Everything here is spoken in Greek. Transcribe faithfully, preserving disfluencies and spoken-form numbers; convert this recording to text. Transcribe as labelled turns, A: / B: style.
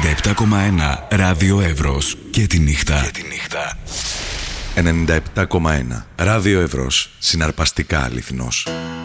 A: ενενήντα επτά κόμμα ένα Ράδιο Εύρος και τη νύχτα. Και τη νύχτα.
B: ενενήντα επτά κόμμα ένα Ράδιο Εύρος. Συναρπαστικά αληθινός.